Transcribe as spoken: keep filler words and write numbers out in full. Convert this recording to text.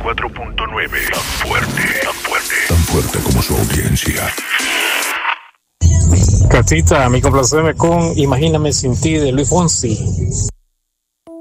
cuatro punto nueve. Tan fuerte, tan fuerte. Tan fuerte como su audiencia. Catita, mi complacerme con Imagíname sin ti de Luis Fonsi.